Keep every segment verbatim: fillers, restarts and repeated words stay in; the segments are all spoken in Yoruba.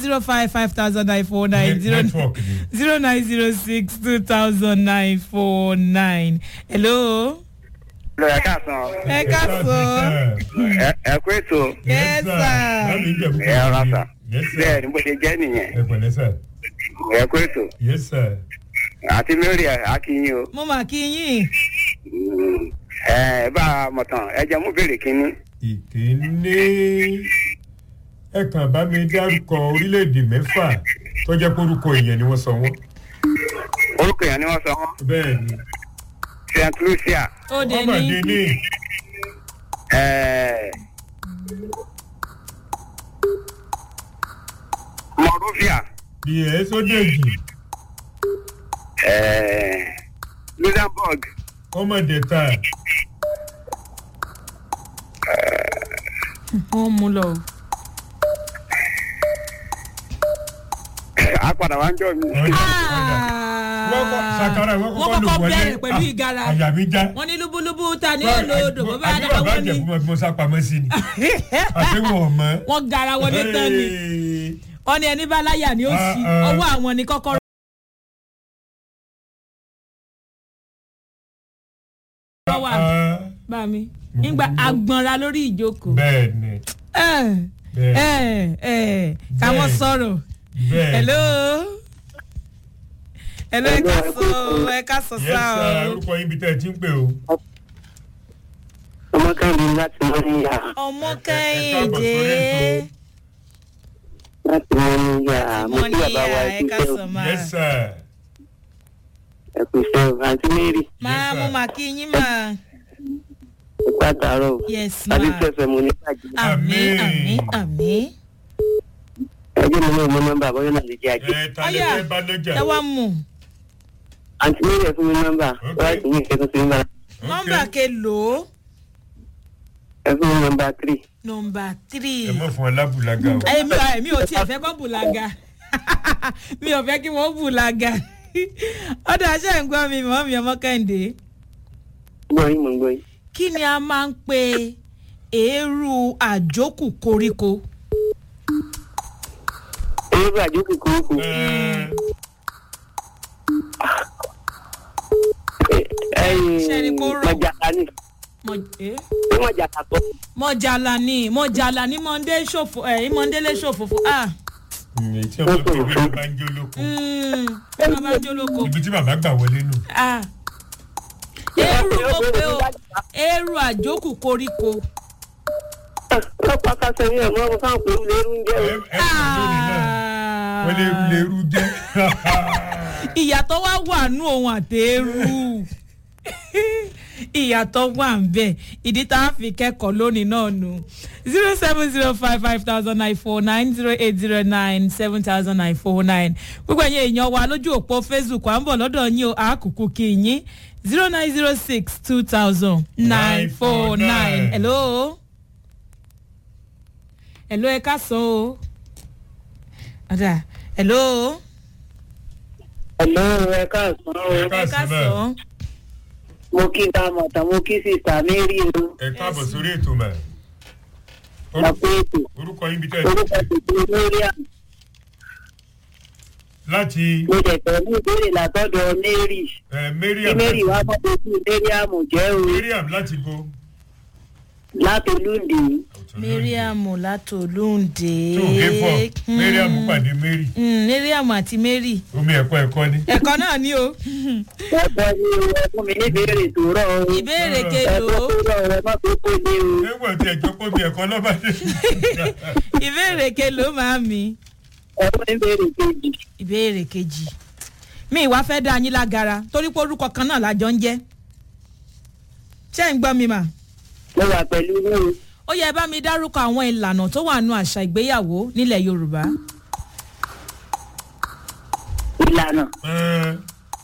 zero five five thousand nine four nine zero zero nine zero six two thousand nine four nine. Hello. Hello, ẹ káàsán. Ẹ káàsán. Ẹ kú ètò. Yes sir. Ẹ ọ̀rọ̀ sà. Bẹ́ẹ̀ ni bó ṣe jẹ́ nìyẹn. Ẹ pẹ̀lẹ́ sir. Ẹ kú ètò. Yes sir. Àti Mary Akínyìn o. Mo mà kí yín. Ẹ bá a mọ̀ tán, ẹ jẹ́ mú béèrè kínní. Ìkíní ẹ kàn bá mi dárúkọ orílẹ̀-èdè mẹ́fà tó jẹ́ pórúkọ èèyàn ni wọ́n sọ wọ́n. Orúkọ èèyàn ni wọ́n sọ wọ́n. Bẹ́ẹ̀ ni. Saint Lucia. Ó dé Ọmọdé ní. ní. Ẹ Morovia. Ìyẹn sódèjì. Ẹ Luxembourg. Ọmọdé ta. Wọ́n mú lọ. A padà wá ń jọ mi. Wọ́n kọ́ sakara wọ́n kọ́kọ́ lò Wọ́n kọ́kọ́ wọlé. bẹ̀rẹ̀ pẹ̀lú ìgara. Àyà mi já. Wọ́n ní lúbúlúbú ta ní èlò odò bó bá dára wọ́n ní. Àjẹ́ fún mi sá pamọ́ sí ni. Àti wọn ò mọ̀. Wọ́n gara wọlé tán ni. Wọ́n ní ẹni bá láyà ni ó sì. Ọwọ́ àwọn ni kọ́kọ́. Wà bá mi nígbà agbọ̀nra lórí ìjókòó. Bẹ́ẹ̀ni. ẹ ẹ ẹ káwọn sọ̀rọ̀. Bẹ́ẹ̀ni. hello hello ẹ ká sọ ẹ ká sọ Yes sá sir, o. orúkọ yín bí tẹ́ ẹ ti ń pè o. Ọmọ Kẹ́hìndé láti Mọ́níyà. ọmọ Ẹ káàbọ̀ sórí Kẹ́hìndé ètò. Láti Mọ́níyà. Mo kí bàbá wa ẹ ká ẹ̀kú sọ iṣẹ́. máa. Yes sir. Ẹ̀kú iṣẹ́ o. Àǹtí Mary. máa mo máa kí yín máa. Ẹ̀kú àtàárọ̀. yes ma. Adéṣẹ́fẹ̀ mo ní bàjẹ́. àmín àmín àmín. Ẹjẹ́ mi náà mọ nọ́mbà bọ́yọ̀ náà lè jẹ́ ajé. Ẹ ta lè fẹ́ bá lọ́jà. ẹ wá mú Àǹtí Mary ẹ̀ fún mi nọ́mbà. Bọ́yọ̀ sì ní ìkẹ́tún sí nọ́mbà. nọ́mbà kelo Ẹ fún mi nọ́mbà three. nọ́mbà three. Ẹ mọ̀ fún alábùlágà o. èmi ò èmi ò tiẹ̀ fẹ́ kọ́ bùlàgà mi ò fẹ́ kí wọ́n bùlàgà ọ̀dọ̀ àṣẹ ń gbọ́ mi mọ́ mi ọmọ Kẹ́hìndé. Gbọ́ yín mọ̀ ń gbọ́ yín. kí ni a máa ń pe eérú àjókù koríko. Eérú àjókù koríko. Ẹ Ṣé ni kó rọ̀? Mọ̀jàlá ni. Mọ eh? Ṣé mọ̀jàlá tọ́? mọ̀jàlá ni mọ̀jàlá ni mọ̀ndé ṣòfò ẹ̀ mọ̀ndélé ṣòfòfò ah ǹyẹn tí ọmọ kékeré ló bá ń jó lóko. mm, ẹ máa bá jólóko Ibi tí bàbá gbà wọlé nù. ah eérú mo pe o eérú àjókù koríko. Lọ́pàá kásẹ̀ ní ẹ̀mọ́ ọmọ fáwọn pẹ̀lú lérú ń jẹ́ o. Ẹ ẹ kò lónìí náà. Wọ́n lè lè rú jẹ́. ìyàtọ̀ wá wà nú ohun àtẹ̀rù ìyàtọ̀ wà ń bẹ̀ ìdí tá a fi kẹ́kọ̀ọ́ lónìí náà nù zero seven zero five five thousand nine four nine zero eight zero nine seven thousand nine four nine gbogbo ẹ̀yin èèyàn wa lójú òpó Facebook à ń bọ̀ lọ́dọ̀ yín o àkùkù kì í yín zero nine zero six two thousand nine four nine hello hello ẹ ká sọ o ọ̀dà hello Ẹ̀lọ́ ẹ káàsán o. Ẹ ẹ ká káàsán sọ náà. Mo kí ta mọ̀tà mo kí sísà Mary o. Ẹ káàbọ̀ sórí ètò mà. Àpò ètò. Orúkọ yín bí tẹ́ ẹ ti Orúkọ pè. tètè Mariam. Láti Mo jẹ̀tọ̀ ní ìbéèrè látọ̀dọ̀ Mary. ẹ Kí Mariam. Mary wá mọ́ pé kí Mariam jẹ́ o. Mariam láti bo. Látolúndì. Mariam látòlóǹde. Tó gé fọ̀. Mariam pàdé Mary. Mm, Mariam àti Mary. Omi ẹ̀kọ́ ẹ̀kọ́ ni. ẹ̀kọ́ náà ni o. Ẹ̀kọ́ ni ẹ fún mi ní ìbéèrè tó rọ̀ o. ìbéèrè Ẹ̀kọ́ kelo tó rọ̀ ẹ má tó kó lé o. Ẹ̀wọ̀n tí ẹ̀jọ́ kó mi ẹ̀kọ́ lọ́ba dé. ìbéèrè kelo máa mi. Ẹ fún mi ìbéèrè kejì. ìbéèrè kejì mi ìwà fẹ́ dá yín lágara torí pé orúkọ kan náà lájọ ń jẹ́ ṣé ń gbọ́ mi mà. Mo wà pẹ̀lú yín o. ó yẹ bá mi dárúkọ àwọn ìlànà tó wà nù àṣà ìgbéyàwó nílẹ̀ Yorùbá. Ìlànà. Ẹ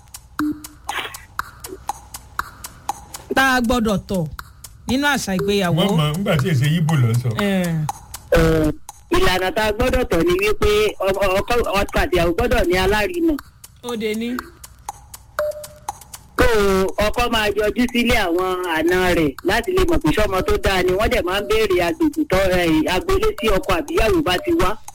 tá a gbọ́dọ̀ tọ̀ nínú àṣà ìgbéyàwó. wọ́n mọ̀ nígbà tí èsè yíbò lọ sọ. Eh, Ẹ, Ìlànà tá a gbọ́dọ̀ tọ̀ ni wípé ọkọ ọkọ àti ìyàwó gbọ́dọ̀ ní alárinà. ó de ní. Kó ọkọ máa yọjú sílé àwọn àna rẹ̀ láti lè mọ̀ pé sọ́mọ tó dáa ni wọ́n dẹ̀ máa ń béèrè agbègbè tó agboolé tí ọkọ àbíyàwó bá ti wá.